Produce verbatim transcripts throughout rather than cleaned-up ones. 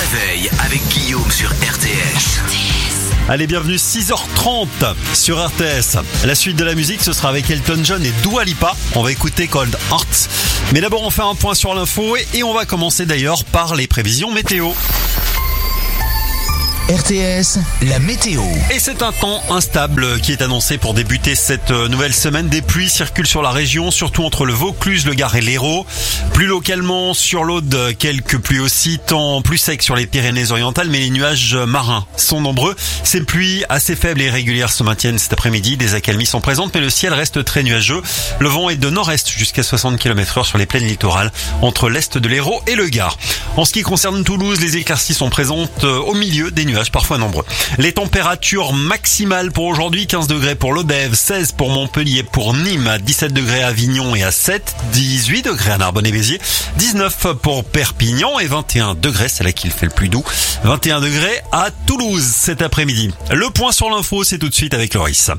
réveil avec Guillaume sur R T S. Allez, bienvenue, six heures trente sur R T S. La suite de la musique, ce sera avec Elton John et Dua Lipa. On va écouter Cold Heart. Mais d'abord, on fait un point sur l'info et on va commencer d'ailleurs par les prévisions météo. R T S, la météo. Et c'est un temps instable qui est annoncé pour débuter cette nouvelle semaine. Des pluies circulent sur la région, surtout entre le Vaucluse, le Gard et l'Hérault. Plus localement sur l'Aude, quelques pluies aussi, temps plus sec sur les Pyrénées-Orientales, mais les nuages marins sont nombreux. Ces pluies assez faibles et régulières se maintiennent cet après-midi. Des accalmies sont présentes, mais le ciel reste très nuageux. Le vent est de nord-est jusqu'à soixante kilomètres heure sur les plaines littorales, entre l'est de l'Hérault et le Gard. En ce qui concerne Toulouse, les éclaircies sont présentes au milieu des nuages parfois nombreux. Les températures maximales pour aujourd'hui, quinze degrés pour l'Odève, seize pour Montpellier, pour Nîmes, dix-sept degrés à Avignon et à Sète, dix-huit degrés à Narbonne et Béziers, dix-neuf pour Perpignan et vingt et un degrés, c'est là qu'il fait le plus doux, vingt et un degrés à Toulouse cet après-midi. Le point sur l'info, c'est tout de suite avec Loris.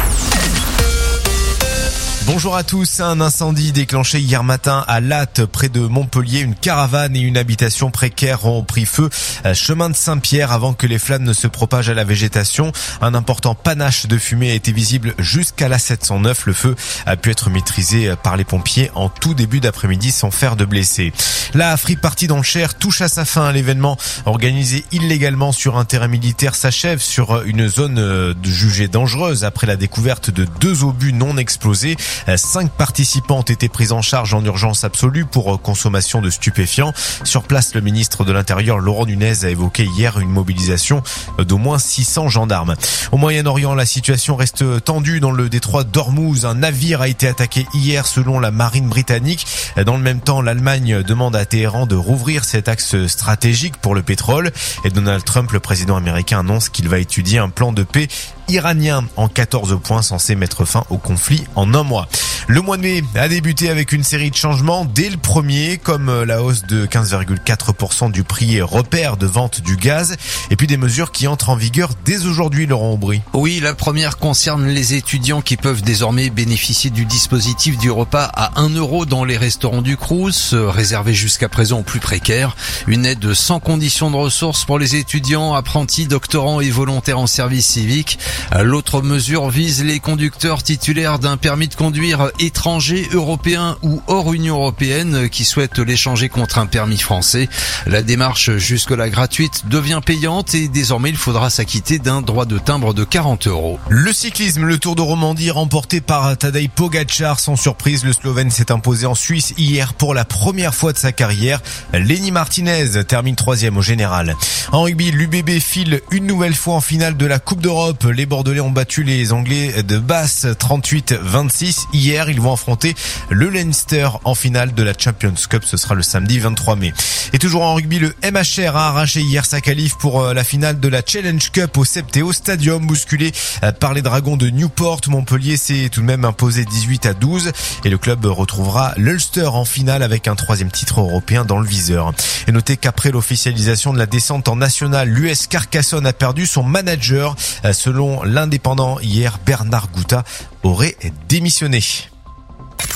Bonjour à tous. Un incendie déclenché hier matin à Latte, près de Montpellier. Une caravane et une habitation précaire ont pris feu chemin de Saint-Pierre avant que les flammes ne se propagent à la végétation. Un important panache de fumée a été visible jusqu'à la sept cent neuf. Le feu a pu être maîtrisé par les pompiers en tout début d'après-midi sans faire de blessés. La free party dans le Cher touche à sa fin. L'événement organisé illégalement sur un terrain militaire s'achève sur une zone jugée dangereuse après la découverte de deux obus non explosés. Cinq participants ont été pris en charge en urgence absolue pour consommation de stupéfiants. Sur place, le ministre de l'Intérieur, Laurent Nunez, a évoqué hier une mobilisation d'au moins six cents gendarmes. Au Moyen-Orient, la situation reste tendue dans le détroit d'Ormuz. Un navire a été attaqué hier selon la marine britannique. Dans le même temps, l'Allemagne demande à Téhéran de rouvrir cet axe stratégique pour le pétrole. Et Donald Trump, le président américain, annonce qu'il va étudier un plan de paix iranien en quatorze points censé mettre fin au conflit en un mois. Le mois de mai a débuté avec une série de changements dès le premier, comme la hausse de quinze virgule quatre pour cent du prix repère de vente du gaz, et puis des mesures qui entrent en vigueur dès aujourd'hui, Laurent Aubry. Oui, la première concerne les étudiants qui peuvent désormais bénéficier du dispositif du repas à un euro dans les restaurants du Crous, réservé jusqu'à présent aux plus précaires. Une aide sans condition de ressources pour les étudiants, apprentis, doctorants et volontaires en service civique. L'autre mesure vise les conducteurs titulaires d'un permis de conduire étranger, européen ou hors Union européenne qui souhaitent l'échanger contre un permis français. La démarche jusque-là gratuite devient payante et désormais il faudra s'acquitter d'un droit de timbre de quarante euros. Le cyclisme, le Tour de Romandie remporté par Tadej Pogačar. Sans surprise, le Slovène s'est imposé en Suisse hier pour la première fois de sa carrière. Lenny Martinez termine troisième au général. En rugby, l'U B B file une nouvelle fois en finale de la Coupe d'Europe. Les Bordelais ont battu les Anglais de Basse trente-huit vingt-six. Hier, ils vont affronter le Leinster en finale de la Champions Cup. Ce sera le samedi vingt-trois mai. Et toujours en rugby, le M H R a arraché hier sa qualif pour la finale de la Challenge Cup au Septéo Stadium, bousculé par les Dragons de Newport. Montpellier s'est tout de même imposé dix-huit à douze et le club retrouvera l'Ulster en finale avec un troisième titre européen dans le viseur. Et notez qu'après l'officialisation de la descente en nationale, l'U S Carcassonne a perdu son manager. Selon l'Indépendant, hier, Bernard Gouta aurait démissionné.